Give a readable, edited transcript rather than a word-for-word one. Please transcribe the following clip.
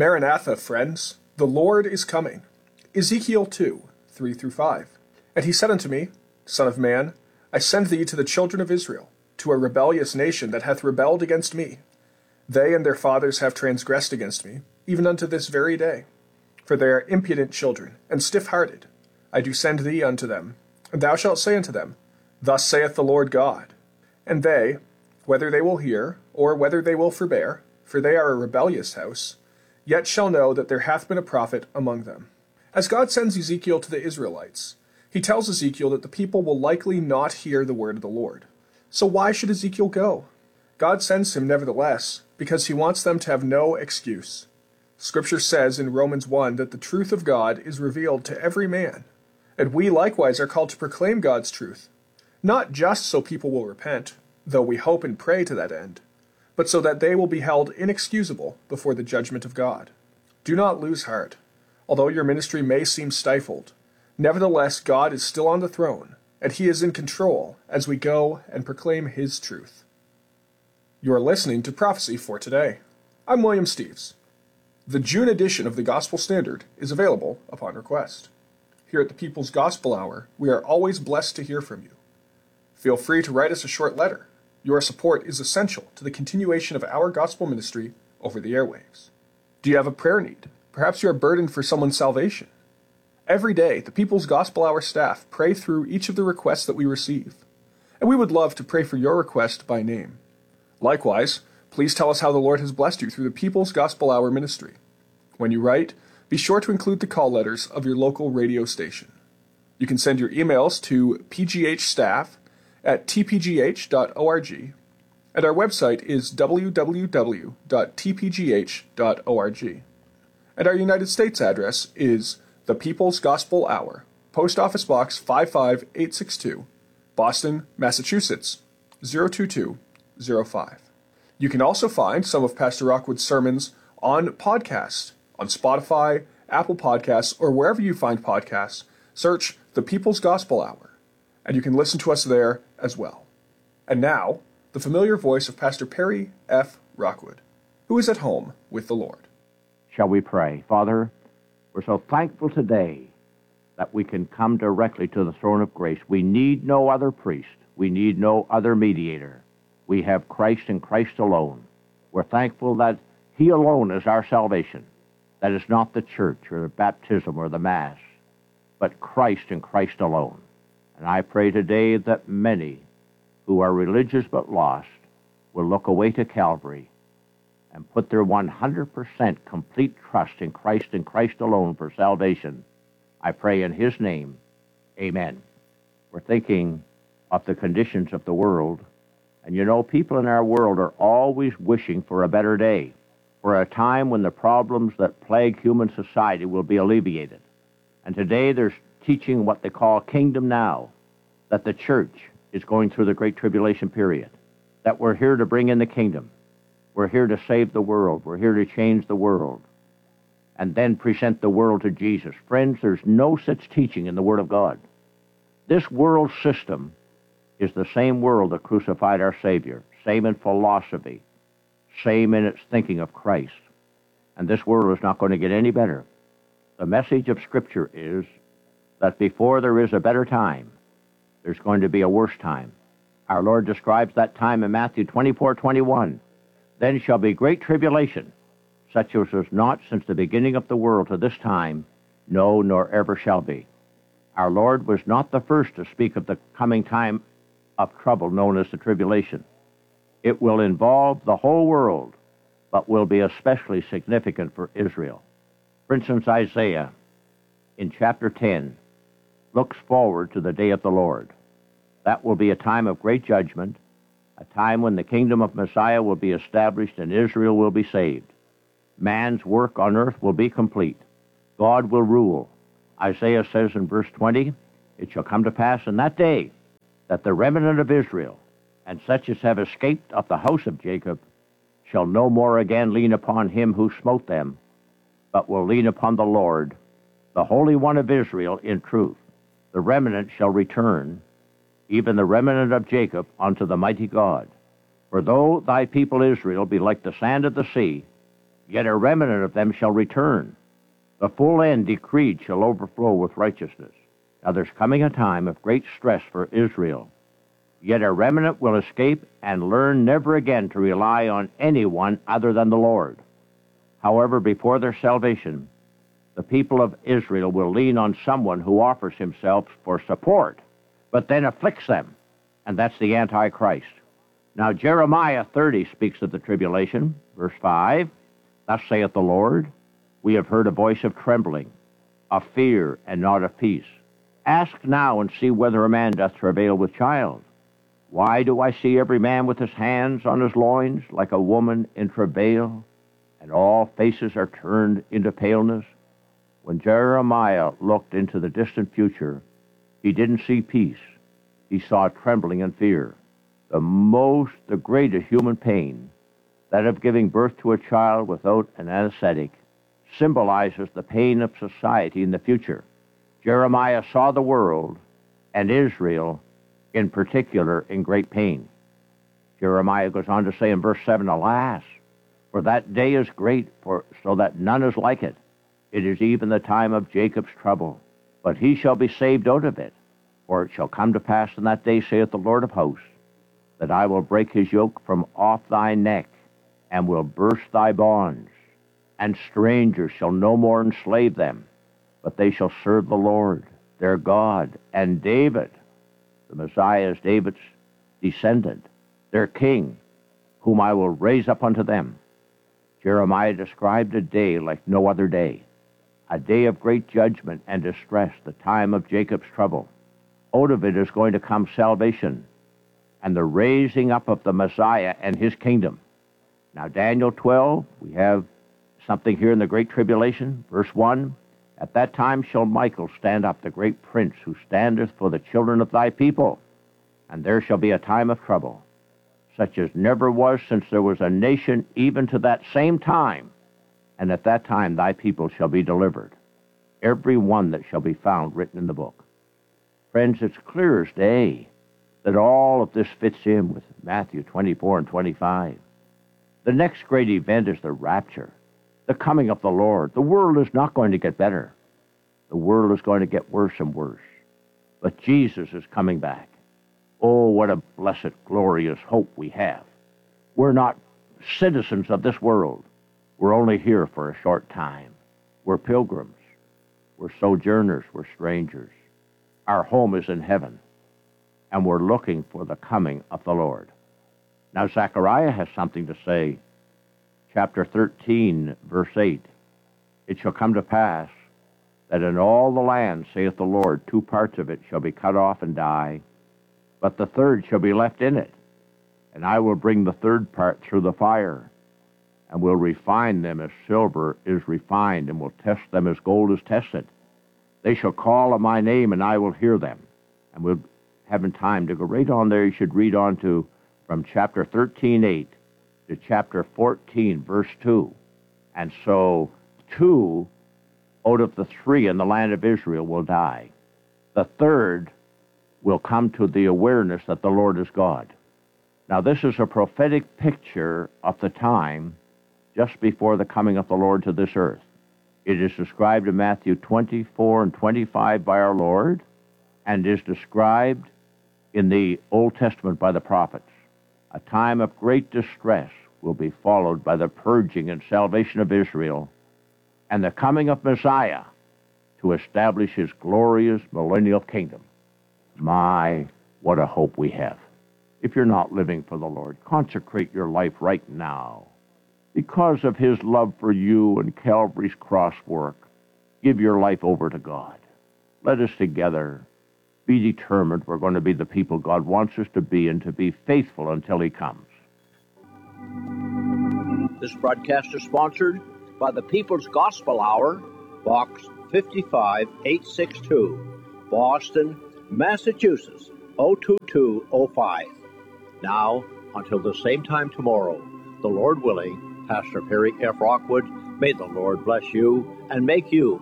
Maranatha, friends, the Lord is coming. Ezekiel 2, 3-5. And he said unto me, Son of man, I send thee to the children of Israel, to a rebellious nation that hath rebelled against me. They and their fathers have transgressed against me, even unto this very day. For they are impudent children, and stiff-hearted. I do send thee unto them, and thou shalt say unto them, Thus saith the Lord God. And they, whether they will hear, or whether they will forbear, for they are a rebellious house, yet shall know that there hath been a prophet among them. As God sends Ezekiel to the Israelites, he tells Ezekiel that the people will likely not hear the word of the Lord. So why should Ezekiel go? God sends him nevertheless, because he wants them to have no excuse. Scripture says in Romans 1 that the truth of God is revealed to every man, and we likewise are called to proclaim God's truth, not just so people will repent, though we hope and pray to that end, but so that they will be held inexcusable before the judgment of God. Do not lose heart. Although your ministry may seem stifled, nevertheless God is still on the throne, and he is in control as we go and proclaim his truth. You are listening to Prophecy for Today. I'm William Steves. The June edition of the Gospel Standard is available upon request. Here at the People's Gospel Hour, we are always blessed to hear from you. Feel free to write us a short letter. Your support is essential to the continuation of our gospel ministry over the airwaves. Do you have a prayer need? Perhaps you are burdened for someone's salvation. Every day, the People's Gospel Hour staff pray through each of the requests that we receive, and we would love to pray for your request by name. Likewise, please tell us how the Lord has blessed you through the People's Gospel Hour ministry. When you write, be sure to include the call letters of your local radio station. You can send your emails to pghstaff@tpgh.org, and our website is www.tpgh.org. And our United States address is The People's Gospel Hour, Post Office Box 55862, Boston, Massachusetts, 02205. You can also find some of Pastor Rockwood's sermons on podcast, on Spotify, Apple Podcasts, or wherever you find podcasts. Search The People's Gospel Hour, and you can listen to us there as well. And now, the familiar voice of Pastor Perry F. Rockwood, who is at home with the Lord. Shall we pray? Father, we're so thankful today that we can come directly to the throne of grace. We need no other priest. We need no other mediator. We have Christ and Christ alone. We're thankful that he alone is our salvation. That is not the church or the baptism or the Mass, but Christ and Christ alone. And I pray today that many who are religious but lost will look away to Calvary and put their 100% complete trust in Christ and Christ alone for salvation. I pray in his name, amen. We're thinking of the conditions of the world. And you know, people in our world are always wishing for a better day, for a time when the problems that plague human society will be alleviated. And today there's teaching what they call Kingdom Now, that the church is going through the Great Tribulation period, that we're here to bring in the kingdom. We're here to save the world. We're here to change the world and then present the world to Jesus. Friends, there's no such teaching in the Word of God. This world system is the same world that crucified our Savior, same in philosophy, same in its thinking of Christ. And this world is not going to get any better. The message of Scripture is that before there is a better time, there's going to be a worse time. Our Lord describes that time in Matthew 24:21. Then shall be great tribulation, such as was not since the beginning of the world to this time, no, nor ever shall be. Our Lord was not the first to speak of the coming time of trouble known as the tribulation. It will involve the whole world, but will be especially significant for Israel. For instance, Isaiah, in chapter 10, looks forward to the day of the Lord. That will be a time of great judgment, a time when the kingdom of Messiah will be established and Israel will be saved. Man's work on earth will be complete. God will rule. Isaiah says in verse 20, It shall come to pass in that day that the remnant of Israel, and such as have escaped of the house of Jacob, shall no more again lean upon him who smote them, but will lean upon the Lord, the Holy One of Israel, in truth. The remnant shall return, even the remnant of Jacob, unto the mighty God. For though thy people Israel be like the sand of the sea, yet a remnant of them shall return. The full end decreed shall overflow with righteousness. Now there's coming a time of great stress for Israel. Yet a remnant will escape and learn never again to rely on anyone other than the Lord. However, before their salvation, the people of Israel will lean on someone who offers himself for support, but then afflicts them, and that's the Antichrist. Now Jeremiah 30 speaks of the tribulation. Verse 5, Thus saith the Lord, We have heard a voice of trembling, of fear, and not of peace. Ask now and see whether a man doth travail with child. Why do I see every man with his hands on his loins, like a woman in travail, and all faces are turned into paleness? When Jeremiah looked into the distant future, he didn't see peace. He saw trembling and fear. The greatest human pain, that of giving birth to a child without an anesthetic, symbolizes the pain of society in the future. Jeremiah saw the world, and Israel in particular, in great pain. Jeremiah goes on to say in verse 7, Alas, for that day is great, so that none is like it. It is even the time of Jacob's trouble, but he shall be saved out of it. For it shall come to pass in that day, saith the Lord of hosts, that I will break his yoke from off thy neck, and will burst thy bonds, and strangers shall no more enslave them, but they shall serve the Lord, their God, and David. The Messiah is David's descendant, their king, whom I will raise up unto them. Jeremiah described a day like no other day, a day of great judgment and distress, the time of Jacob's trouble. Out of it is going to come salvation and the raising up of the Messiah and his kingdom. Now, Daniel 12, we have something here in the Great Tribulation. Verse 1, At that time shall Michael stand up, the great prince, who standeth for the children of thy people. And there shall be a time of trouble, such as never was since there was a nation, even to that same time. And at that time thy people shall be delivered, every one that shall be found written in the book. Friends, it's clear as day that all of this fits in with Matthew 24 and 25. The next great event is the rapture, the coming of the Lord. The world is not going to get better. The world is going to get worse and worse. But Jesus is coming back. Oh, what a blessed, glorious hope we have. We're not citizens of this world. We're only here for a short time. We're pilgrims. We're sojourners. We're strangers. Our home is in heaven, and we're looking for the coming of the Lord. Now, Zechariah has something to say. Chapter 13, verse 8. It shall come to pass that in all the land, saith the Lord, 2 parts of it shall be cut off and die, but the third shall be left in it. And I will bring the third part through the fire, and will refine them as silver is refined, and will test them as gold is tested. They shall call on my name, and I will hear them. And we'll have time to go right on there. You should read on to from chapter 13:8 to chapter 14, verse 2. And so 2 out of the 3 in the land of Israel will die. The third will come to the awareness that the Lord is God. Now, this is a prophetic picture of the time just before the coming of the Lord to this earth. It is described in Matthew 24 and 25 by our Lord, and is described in the Old Testament by the prophets. A time of great distress will be followed by the purging and salvation of Israel, and the coming of Messiah to establish his glorious millennial kingdom. My, what a hope we have. If you're not living for the Lord, consecrate your life right now. Because of his love for you and Calvary's cross work, give your life over to God. Let us together be determined we're going to be the people God wants us to be, and to be faithful until he comes. This broadcast is sponsored by the People's Gospel Hour, Box 55862, Boston, Massachusetts, 02205. Now, until the same time tomorrow, the Lord willing, Pastor Perry F. Rockwood, may the Lord bless you and make you